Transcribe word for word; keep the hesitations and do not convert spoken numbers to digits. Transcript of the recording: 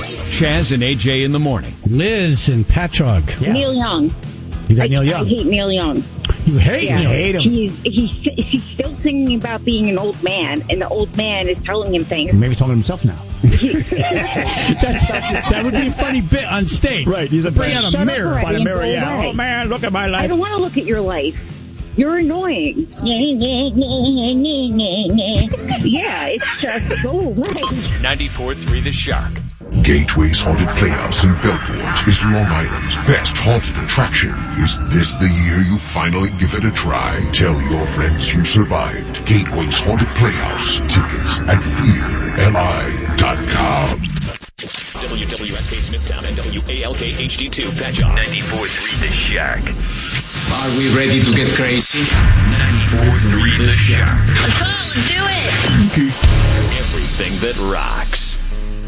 Chaz and A J in the morning. Liz and Patchogue. Yeah. Neil Young. You got I, Neil Young. I hate Neil Young. You hate yeah. him. You hate him. He's, he's, he's still singing about being an old man, and the old man is telling him things. Maybe he's talking to himself now. That's, that would be a funny bit on stage. Right. He's a bring out a mirror. By the mirror, yeah. Away. Oh, man, look at my life. I don't want to look at your life. You're annoying. Yeah, it's just go away. ninety-four point three The Shark. Gateway's Haunted Playhouse in Bellport is Long Island's best haunted attraction. Is this the year you finally give it a try? Tell your friends you survived. Gateway's Haunted Playhouse. Tickets at fear L I dot com. W W S K Smithtown and W A L K H D two Patchogue. ninety-four point three The Shark. Are we ready to get crazy? ninety-four point three The Shark. Let's go, let's do it. Everything that rocks.